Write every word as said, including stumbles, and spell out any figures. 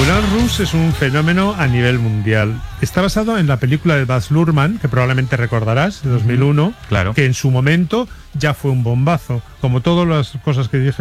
Moulin Rouge es un fenómeno a nivel mundial. Está basado en la película de Baz Luhrmann, que probablemente recordarás, de dos mil uno, claro, que en su momento ya fue un bombazo. Como todas las cosas que dije